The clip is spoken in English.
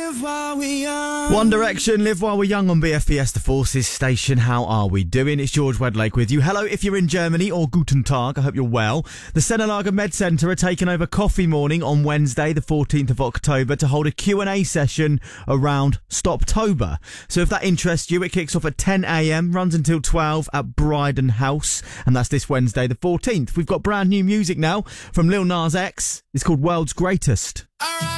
One Direction, Live While We're Young on BFBS, the Forces station. How are we doing? It's George Wedlake with you. Hello if you're in Germany, or Guten Tag, I hope you're well. The Senelager Med Centre are taking over Coffee Morning on Wednesday, the 14th of October, to hold a Q&A session around Stoptober. So if that interests you, it kicks off at 10 a.m, runs until 12 at Bryden House, and that's this Wednesday, the 14th. We've got brand new music now from Lil Nas X. It's called World's Greatest.